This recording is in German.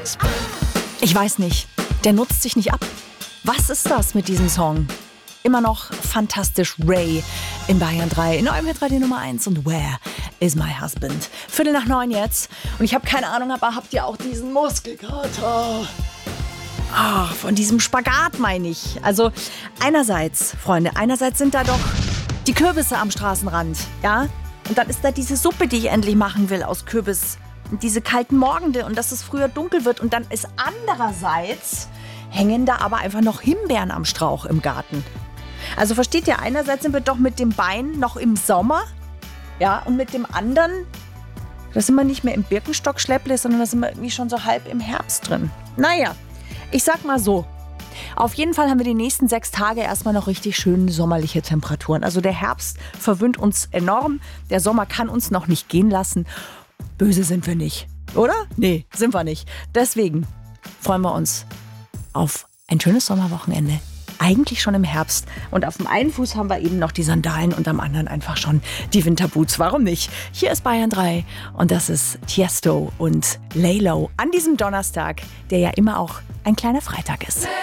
Ich weiß nicht, der nutzt sich nicht ab. Was ist das mit diesem Song? Immer noch fantastisch. Ray in Bayern 3, in eurem Hit Radio Nummer 1 und Where is my husband? 8:45 jetzt und ich habe keine Ahnung, aber habt ihr auch diesen Muskelkater? Von diesem Spagat meine ich. Also einerseits, Freunde, sind da doch die Kürbisse am Straßenrand, ja? Und dann ist da diese Suppe, die ich endlich machen will aus Kürbis. Und diese kalten Morgende und dass es früher dunkel wird. Und dann ist andererseits, hängen da aber einfach noch Himbeeren am Strauch im Garten. Also versteht ihr, einerseits sind wir doch mit dem Bein noch im Sommer, ja, und mit dem anderen, da sind wir nicht mehr im Birkenstock-Schlepple, sondern da sind wir irgendwie schon so halb im Herbst drin. Naja, ich sag mal so, auf jeden Fall haben wir die nächsten 6 Tage erstmal noch richtig schöne sommerliche Temperaturen. Also der Herbst verwöhnt uns enorm, der Sommer kann uns noch nicht gehen lassen. Böse sind wir nicht, oder? Nee, sind wir nicht. Deswegen freuen wir uns auf ein schönes Sommerwochenende. Eigentlich schon im Herbst. Und auf dem einen Fuß haben wir eben noch die Sandalen und am anderen einfach schon die Winterboots. Warum nicht? Hier ist Bayern 3 und das ist Tiesto und Lay Low an diesem Donnerstag, der ja immer auch ein kleiner Freitag ist.